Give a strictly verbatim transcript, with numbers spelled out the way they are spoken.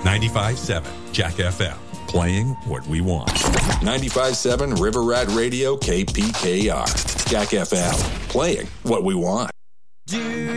ninety-five point seven Jack F M, playing what we want. ninety-five point seven River Rat Radio, K P K R. Jack F M, playing what we want. Do